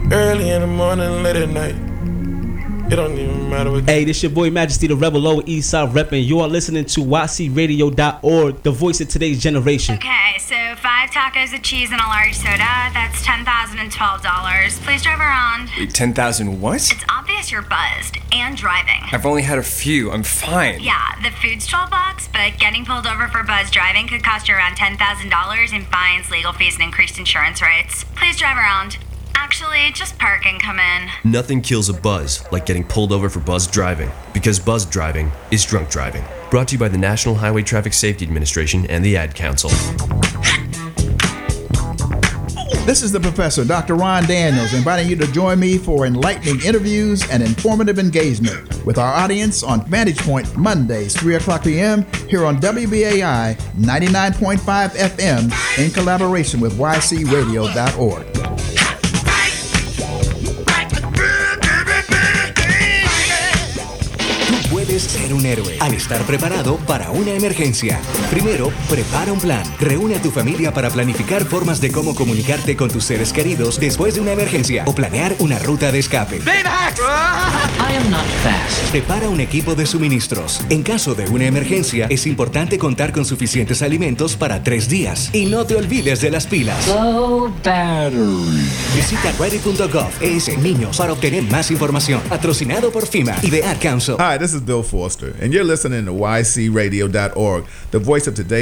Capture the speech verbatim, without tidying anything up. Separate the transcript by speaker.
Speaker 1: Early in the morning, late at night. It don't even matter what.
Speaker 2: Hey, this your boy Majesty the Rebel Lower East Side repping. You are listening to Y C radio dot org, the voice of today's generation.
Speaker 3: Okay, so five tacos of cheese and a large soda. That's ten thousand twelve dollars. Please drive around.
Speaker 4: Wait, ten thousand what?
Speaker 3: It's obvious you're buzzed and driving.
Speaker 4: I've only had a few. I'm fine.
Speaker 3: Yeah, the food's twelve bucks, but getting pulled over for buzz driving could cost you around ten thousand dollars in fines, legal fees, and increased insurance rates. Please drive around. Actually, just park and come in.
Speaker 5: Nothing kills a buzz like getting pulled over for buzz driving, because buzz driving is drunk driving. Brought to you by the National Highway Traffic Safety Administration and the Ad Council.
Speaker 6: This is the professor, Doctor Ron Daniels, inviting you to join me for enlightening interviews and informative engagement with our audience on Vantage Point Mondays, three o'clock p.m. here on W B A I ninety-nine point five F M in collaboration with Y C radio dot org.
Speaker 7: Puedes ser un héroe al estar preparado para una emergencia. Primero, prepara un plan. Reúne a tu familia para planificar formas de cómo comunicarte con tus seres queridos después de una emergencia o planear una ruta de escape.
Speaker 8: I am not fast.
Speaker 7: Prepara un equipo de suministros. En caso de una emergencia, es importante contar con suficientes alimentos para tres días. Y no te olvides de las pilas.
Speaker 8: Low battery.
Speaker 7: Visita ready punto gov es niños para obtener más información. Patrocinado por FEMA y the Ad Council.
Speaker 9: Hi, this is Bill Foster, and you're listening to Y C radio dot org, the voice of today.